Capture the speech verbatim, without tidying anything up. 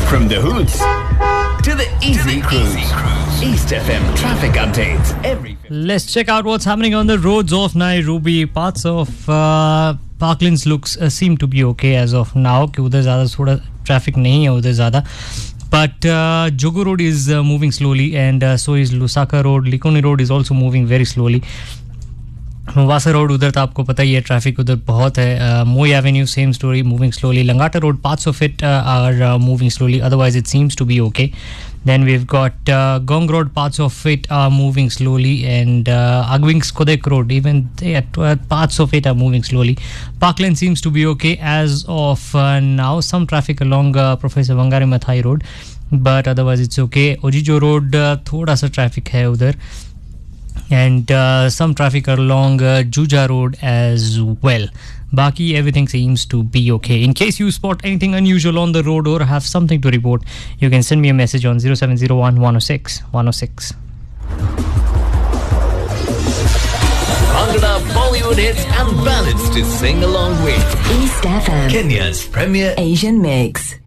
From the hoots to the easy cruise. East F M traffic updates every. Let's check out what's happening on the roads of Nairobi. Parts of uh, Parklands looks uh, seem to be okay as of now. कि उधर ज़्यादा थोड़ा traffic नहीं है उधर ज़्यादा. But uh, Jogo Road is uh, moving slowly, and uh, so is Lusaka Road. Likoni Road is also moving very slowly. Mombasa Road उधर तो आपको पता ही है ट्रैफिक उधर बहुत है. Moi Avenue same story, moving slowly. Langata Road, parts of it uh, are uh, moving slowly, otherwise it seems to be okay. Then we've got uh, Gong Road, parts of it are moving slowly, and uh, Agwings Kodek Road, even there, uh, parts of it are moving slowly. Parkland seems to be okay as of uh, now. Some traffic along uh, Professor Wangari Maathai Road, but otherwise it's okay. Ojijo Road, uh, thoda sa traffic hai udhar. And uh, some traffic along uh, Juja Road as well. Baki, everything seems to be okay. In case you spot anything unusual on the road or have something to report, you can send me a message on zero seven zero one, one oh six, one oh six. Bangla Bollywood hits and ballads to sing along with. East F M, Kenya's premier Asian Mix.